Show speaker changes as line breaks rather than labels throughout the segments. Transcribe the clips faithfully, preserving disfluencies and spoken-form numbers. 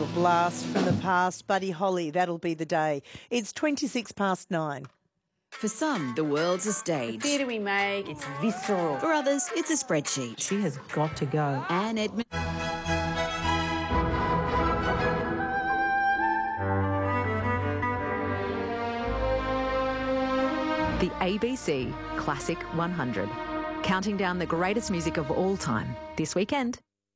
blast from the past. Buddy Holly, that'll be the day. It's twenty-six past nine.
For some, the world's a stage.
The theatre we make, it's visceral.
For others, it's a spreadsheet.
She has got to go.
Anne Edmund.
The A B C Classic one hundred. Counting down the greatest music of all time this weekend.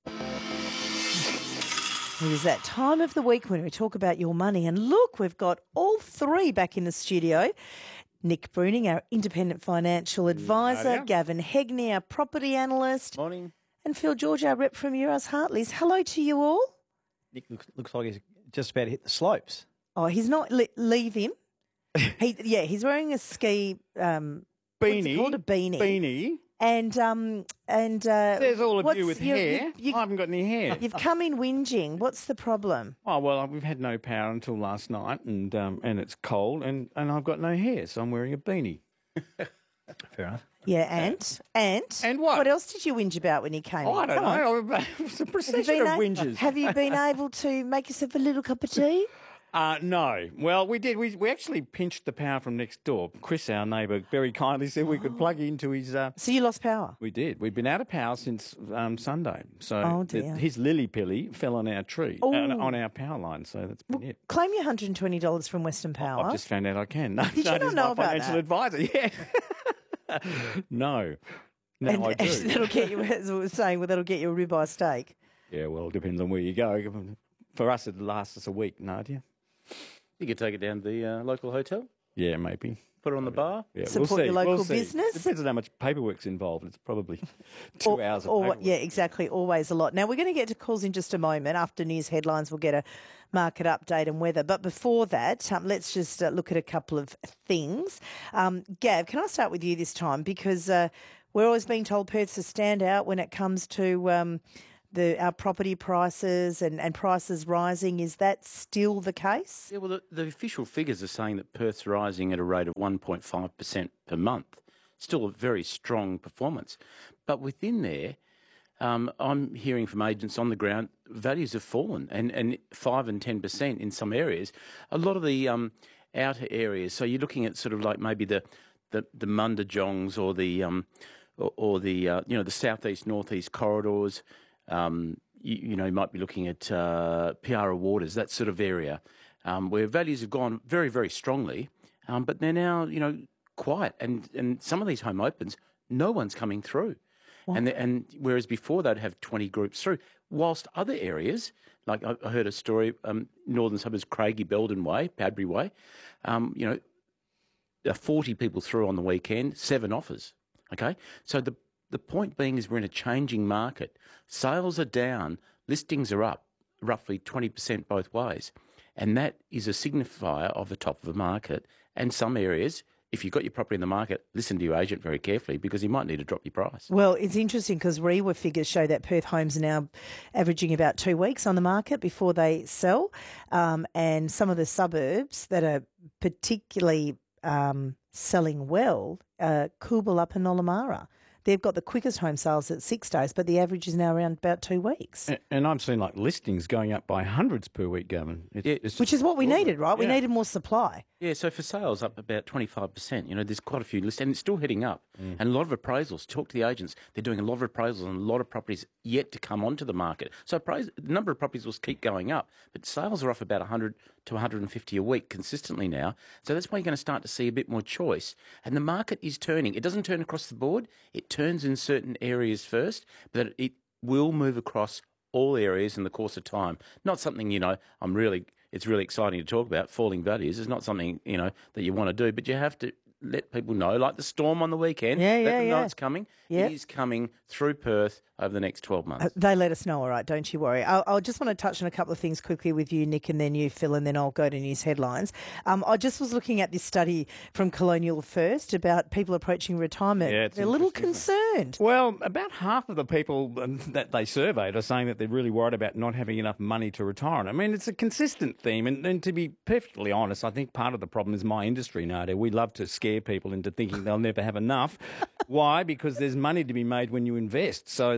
It is that time of the week when we talk about your money. And look, we've got all three back in the studio. Nick Bruning, our independent financial advisor,
Nadia.
Gavin Hegney, our property analyst,
Morning.
and Phil George, our rep from Euros Hartleys. Hello to you all.
Nick looks, looks like he's just about to hit the slopes.
Oh, he's not. Le- leave him. He, yeah, he's wearing a ski um, what's it
Beanie.
called? A beanie.
Beanie.
And um and uh,
There's all of
what's-
you with
you-
hair.
You, you,
I haven't got any hair.
you've come in whinging. What's the problem?
Oh, well, we've had no power until last night, and um, and it's cold, and, and I've got no hair, so I'm wearing a beanie. Fair enough.
Yeah, and and
And what?
What else did you whinge about when you came
Oh,
in?
I don't
Come on.
know. It's a
Have you,
procession
been
of
a-
whinges.
have you been able to make yourself a little cup of tea?
Uh, no. Well, we did. We we actually pinched the power from next door. Chris, our neighbour, very kindly said we could plug into his... Uh,
So you lost power.
We did. We've been out of power since um, Sunday. So
Oh,
the-
dear.
his lily pilly fell on our tree, uh,
Ooh.
on our power line. So that's been it.
Claim your one hundred twenty dollars from Western Power.
I've just found out I can. No,
Did you
no,
not
this is
know
my
about
financial
that?
advisor. Yeah. no. No,
and,
I do.
and that'll get you, as I was saying, well, that'll get you a ribeye steak.
Yeah, well, it depends on where you go. For us, it'll last us a week, Nadia.
You could take it down to the uh, local hotel,
Yeah, maybe.
put it on the bar.
Yeah,
Support
we'll see.
your local
we'll see.
business.
Depends on how much paperwork's involved. It's probably two
Or-
hours of
or,
paperwork.
Yeah, exactly. Always a lot. Now, we're going to get to calls in just a moment. After news headlines, we'll get a market update and weather. But before that, um, let's just uh, look at a couple of things. Um, Gav, can I start with you this time? Because uh, we're always being told Perth's a standout when it comes to um, the our property prices and, and prices rising. Is that still the case?
Yeah, well, the, the official figures are saying that Perth's rising at a rate of one point five percent per month. Still a very strong performance. But within there, um, I'm hearing from agents on the ground, values have fallen, and, and five and ten percent in some areas. A lot of the um, outer areas, so you're looking at sort of like maybe the, the, the Mundajongs or the, um, or, or the uh, you know, the southeast, northeast corridors. Um, you, you know, you might be looking at uh, Piara Waters, that sort of area, um, where values have gone very, very strongly, um, but they're now, you know, quiet. And, and some of these home opens, no one's coming through. And the, and whereas before they'd have twenty groups through, whilst other areas, like I, I heard a story, um, northern suburbs, Craigie, Belden Way, Padbury Way, um, you know, there are forty people through on the weekend, seven offers. Okay, so the the point being is we're in a changing market. Sales are down, listings are up, roughly twenty percent both ways. And that is a signifier of the top of the market. And some areas, if you've got your property in the market, listen to your agent very carefully because he might need to drop your price.
Well, it's interesting because R E W A figures show that Perth homes are now averaging about two weeks on the market before they sell. Um, and some of the suburbs that are particularly um, selling well, uh, Coolbellup and Nollamara. They've got the quickest home sales at six days, but the average is now around about two weeks.
And, and I've seen like listings going up by hundreds per week, Gavin. It's,
Yeah.
it's
Which is what we needed, right? We
Yeah.
needed more supply.
Yeah, so for sales up about twenty-five percent. You know, there's quite a few lists, and it's still heading up. And a lot of appraisals. Talk to the agents. They're doing a lot of appraisals and a lot of properties yet to come onto the market. So appraise, the number of properties will keep going up, but sales are off about one hundred to one hundred fifty a week consistently now. So that's why you're going to start to see a bit more choice. And the market is turning. It doesn't turn across the board. It turns in certain areas first, but it will move across all areas in the course of time. Not something, you know, I'm really... It's really exciting to talk about. Falling values is not something, you know, that you want to do, but you have to let people know, like the storm on the weekend,
Yeah,
let
yeah,
them know
yeah.
it's coming.
Yeah.
It is coming through Perth over the next twelve months.
Uh, they let us know, all right, don't you worry. I'll, I'll just want to touch on a couple of things quickly with you, Nick, and then you, Phil, and then I'll go to news headlines. Um, I just was looking at this study from Colonial First about people approaching retirement.
Yeah, it's
They're a little
interesting, isn't
concerned.
Well, about half of the people um, that they surveyed are saying that they're really worried about not having enough money to retire. And I mean, it's a consistent theme. And, and to be perfectly honest, I think part of the problem is my industry, Nadia. We love to scare people into thinking they'll never have enough. Why? Because there's money to be made when you invest. So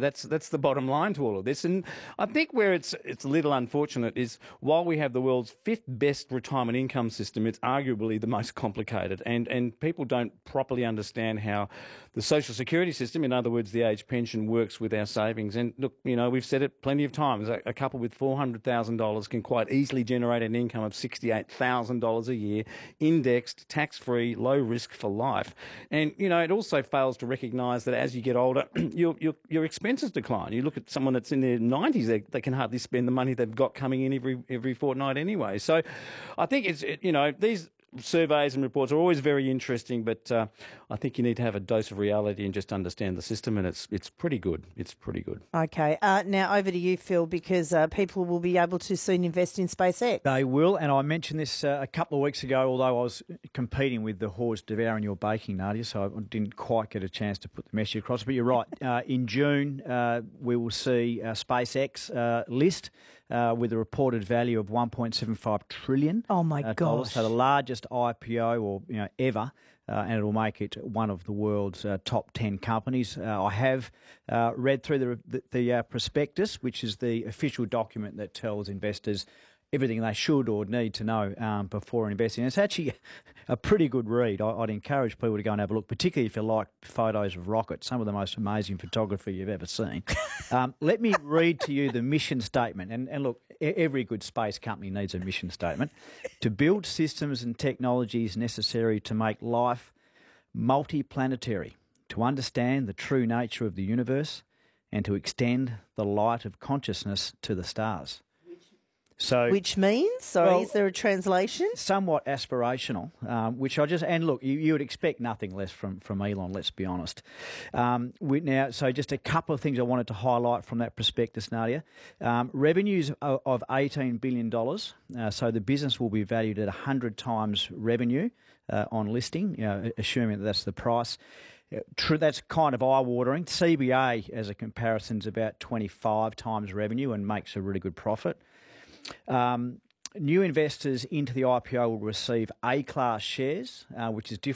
that's that's the bottom line to all of this. And I think where it's it's a little unfortunate is while we have the world's fifth best retirement income system, it's arguably the most complicated. And and people don't properly understand how the social security system, in other words, the age pension, works with our savings. And look, you know, we've said it plenty of times. A, a couple with four hundred thousand dollars can quite easily generate an income of sixty-eight thousand dollars a year, indexed, tax-free, low risk for life. And, you know, it also fails to recognise that as you get older, your, your your expenses decline. You look at someone that's in their nineties, they, they can hardly spend the money they've got coming in every every fortnight anyway. So I think it's, it, you know, these surveys and reports are always very interesting, but uh, I think you need to have a dose of reality and just understand the system, and it's it's pretty good. It's pretty good.
Okay. Uh, now over to you, Phil, because uh, people will be able to soon invest in SpaceX.
They will, and I mentioned this uh, a couple of weeks ago, although I was competing with the hordes devouring your baking, Nadia, so I didn't quite get a chance to put the message across. But you're right. Uh, in June, uh, we will see uh, SpaceX uh, list uh, with a reported value of one point seven five trillion dollars.
Oh, my
uh,
gosh.
So the largest I P O or you know ever. Uh, and it'll make it one of the world's uh, top ten companies. Uh, I have uh, read through the, the, the uh, prospectus, which is the official document that tells investors everything they should or need to know um, before investing. And it's actually a pretty good read. I, I'd encourage people to go and have a look, particularly if you like photos of rockets, some of the most amazing photography you've ever seen. um, let me read to you the mission statement. And, and look, e- every good space company needs a mission statement. To build systems and technologies necessary to make life multi-planetary, to understand the true nature of the universe, and to extend the light of consciousness to the stars. So,
Which means, sorry,
well,
is there a translation?
somewhat aspirational, um, which I just, and look, you, you would expect nothing less from, from Elon, let's be honest. Um, we, now, so just a couple of things I wanted to highlight from that prospectus, Nadia. Um, revenues of, of eighteen billion dollars, uh, so the business will be valued at one hundred times revenue uh, on listing, you know, assuming that that's the price. True, that's kind of eye-watering. C B A, as a comparison, is about twenty-five times revenue and makes a really good profit. Um, new investors into the I P O will receive A-class shares, uh, which is different